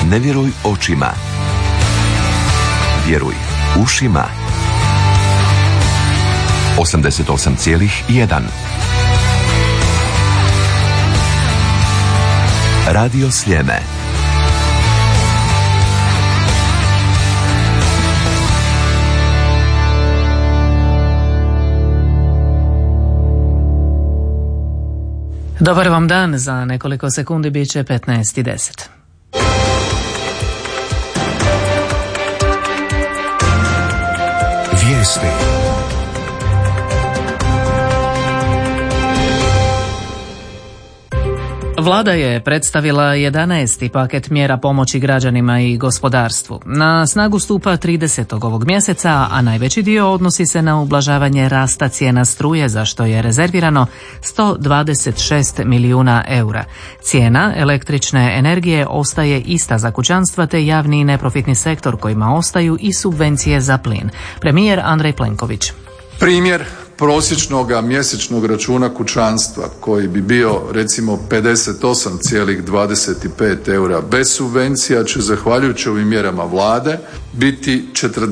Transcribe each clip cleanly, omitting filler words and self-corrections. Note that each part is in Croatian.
Ne vjeruj očima. Vjeruj ušima. 88,1 Radio Sljeme. Dobar vam dan, za nekoliko sekundi bit će 15:10. Vijesti. Vlada je predstavila 11. paket mjera pomoći građanima i gospodarstvu. Na snagu stupa 30. ovog mjeseca, a najveći dio odnosi se na ublažavanje rasta cijena struje, za što je rezervirano 126 milijuna eura. Cijena električne energije ostaje ista za kućanstva te javni i neprofitni sektor, kojima ostaju i subvencije za plin. Premijer Andrej Plenković. Primjer prosječnog mjesečnog računa kućanstva koji bi bio recimo 58,25 eura bez subvencija će zahvaljujući ovim mjerama vlade biti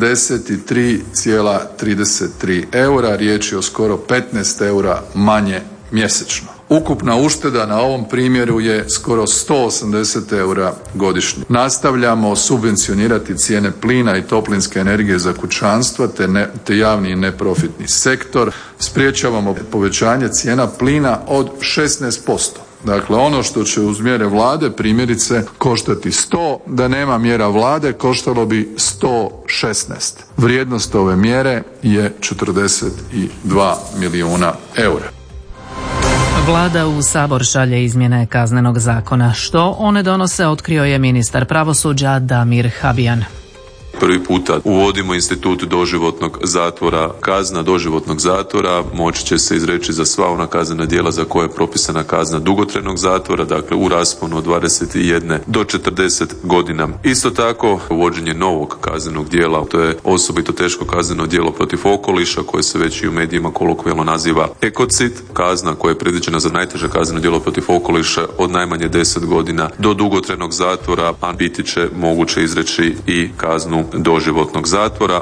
43,33 eura, riječ je o skoro 15 eura manje mjesečno. Ukupna ušteda na ovom primjeru je skoro 180 eura godišnje. Nastavljamo subvencionirati cijene plina i toplinske energije za kućanstva te javni i neprofitni sektor. Spriječavamo povećanje cijena plina od 16%. Dakle, ono što će uz mjere vlade primjerice koštati 100, da nema mjera vlade koštalo bi 116. Vrijednost ove mjere je 42 milijuna eura. Vlada u Sabor šalje izmjene Kaznenog zakona. Što one donose, otkrio je ministar pravosuđa Damir Habijan. Prvi puta uvodimo institut doživotnog zatvora. Kazna doživotnog zatvora moći će se izreći za sva ona kaznena djela za koje je propisana kazna dugotrajnog zatvora, dakle u rasponu od 21 do 40 godina. Isto tako, uvođenje novog kaznenog djela, to je osobito teško kazneno djelo protiv okoliša, koje se već i u medijima kolokvijalno naziva ekocid. Kazna koja je predviđena za najteže kazneno djelo protiv okoliša od najmanje 10 godina do dugotrajnog zatvora, a biti će moguće izreći i kaznu doživotnog zatvora.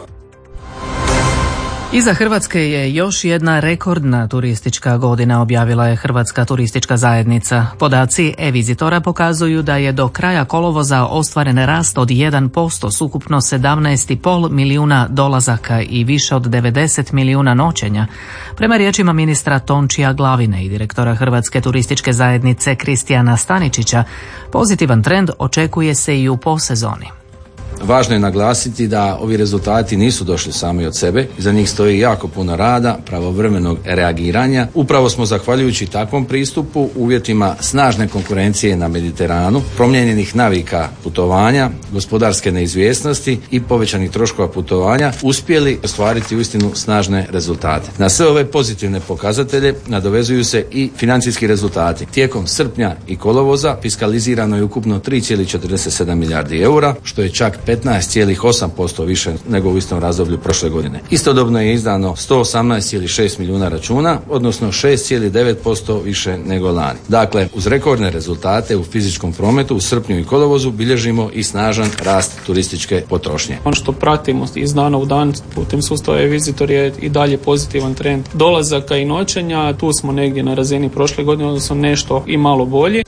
Iza Hrvatske je još jedna rekordna turistička godina, objavila je Hrvatska turistička zajednica. Podaci e-vizitora pokazuju da je do kraja kolovoza ostvaren rast od 1% s ukupno 17,5 milijuna dolazaka i više od 90 milijuna noćenja. Prema riječima ministra Tončija Glavine i direktora Hrvatske turističke zajednice Kristijana Staničića, pozitivan trend očekuje se i u posezoni. Važno je naglasiti da ovi rezultati nisu došli sami od sebe, iza njih stoji jako puno rada, pravovremenog reagiranja. Upravo smo zahvaljujući takvom pristupu, uvjetima snažne konkurencije na Mediteranu, promijenjenih navika putovanja, gospodarske neizvjesnosti i povećanih troškova putovanja uspjeli ostvariti uistinu snažne rezultate. Na sve ove pozitivne pokazatelje nadovezuju se i financijski rezultati. Tijekom srpnja i kolovoza fiskalizirano je ukupno 3,47 milijardi eura, što je čak 15,8% više nego u istom razdoblju prošle godine. Istodobno je izdano 118,6 milijuna računa, odnosno 6,9% više nego lani. Dakle, uz rekordne rezultate u fizičkom prometu u srpnju i kolovozu bilježimo i snažan rast turističke potrošnje. Ono što pratimo iz dana u dan putem sustava e-vizitor je i dalje pozitivan trend dolazaka i noćenja. Tu smo negdje na razini prošle godine, odnosno nešto i malo bolje.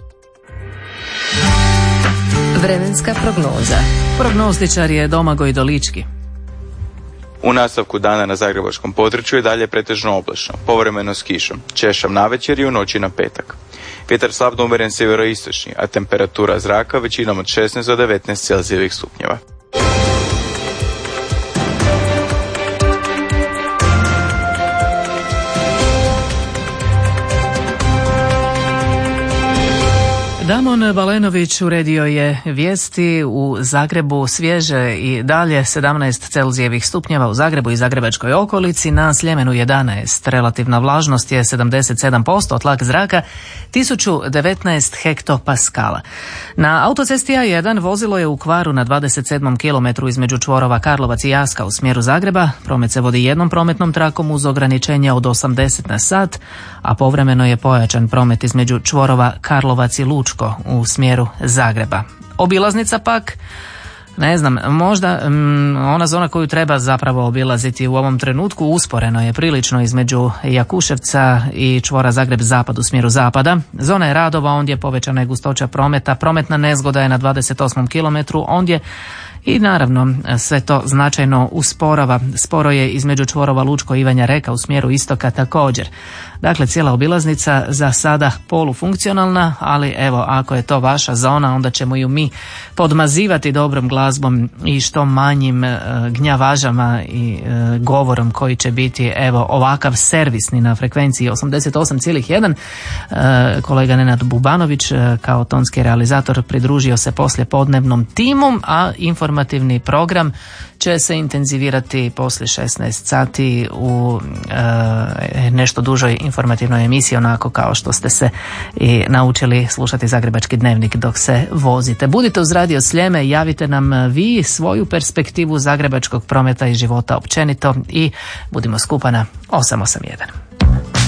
Vremenska prognoza. Prognostičar je Domagoj Dolički. U nastavku dana na zagrebačkom području je dalje pretežno oblačno, povremeno s kišom, češam navečer i u noći na petak. Vjetar slab do umjeren sjeveroistočni, a temperatura zraka većinom od 16 do 19 Celzijevih stupnjeva. Damon Balenović uredio je vijesti. U Zagrebu svježe i dalje 17 Celzijevih stupnjeva u Zagrebu i zagrebačkoj okolici, na Sljemenu 11. Relativna vlažnost je 77%, tlak zraka 1019 hektopaskala. Na autocesti A1 vozilo je u kvaru na 27. kilometru između čvorova Karlovac i Jaska u smjeru Zagreba. Promet se vodi jednom prometnom trakom uz ograničenje od 80 na sat, a povremeno je pojačan promet između čvorova Karlovac i Lučko u smjeru smjeru Zagreba. Obilaznica pak, ne znam, možda ona zona koju treba zapravo obilaziti u ovom trenutku usporeno je prilično između Jakuševca i čvora Zagreb-Zapad u smjeru zapada. Zona je radova, ondje povećana je gustoća prometa, prometna nezgoda je na 28. kilometru, ondje i naravno sve to značajno usporava. Sporo je između čvorova Lučko i Ivanja Reka u smjeru istoka također. Dakle, cijela obilaznica za sada polufunkcionalna, ali evo, ako je to vaša zona, onda ćemo ju mi podmazivati dobrom glazbom i što manjim gnjavažama i govorom koji će biti, evo, ovakav servisni na frekvenciji 88,1. Kolega Nenad Bubanović kao tonski realizator pridružio se poslije podnevnom timu, a informativni program će se intenzivirati poslije 16 sati u nešto dužoj informativnoj emisiji, onako kao što ste se i naučili slušati Zagrebački dnevnik dok se vozite. Budite uz Radio Sljeme, javite nam vi svoju perspektivu zagrebačkog prometa i života općenito i budimo skupa na 881.